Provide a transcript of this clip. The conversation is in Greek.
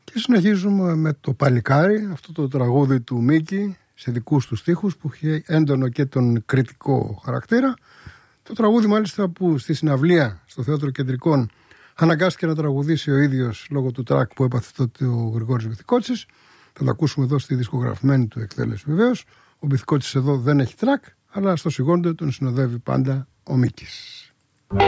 Και συνεχίζουμε με το Παλικάρι, αυτό το τραγούδι του Μίκη σε δικούς του στίχους που έχει έντονο και τον κριτικό χαρακτήρα. Το τραγούδι μάλιστα που στη συναυλία στο Θέατρο Κεντρικών αναγκάστηκε να τραγουδήσει ο ίδιος λόγω του τρακ που έπαθε τότε ο Γρηγόρης Μπιθικότσης. Θα το ακούσουμε εδώ στη δισκογραφημένη του εκτέλεση βεβαίως. Ο Μπιθικότσης εδώ δεν έχει τρακ, αλλά στο σιγόντο τον συνοδεύει πάντα ο Μίκης.